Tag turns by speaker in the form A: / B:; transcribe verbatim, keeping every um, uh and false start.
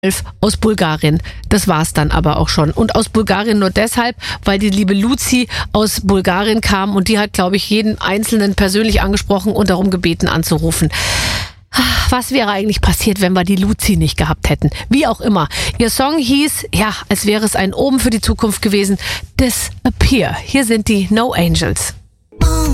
A: aus Bulgarien. Das war's dann aber auch schon. Und aus Bulgarien nur deshalb, weil die liebe Luzi aus Bulgarien kam und die hat, glaube ich, jeden Einzelnen persönlich angesprochen und darum gebeten anzurufen. Was wäre eigentlich passiert, wenn wir die Luzi nicht gehabt hätten? Wie auch immer. Ihr Song hieß, ja, als wäre es ein Omen für die Zukunft gewesen, Disappear. Hier sind die No Angels.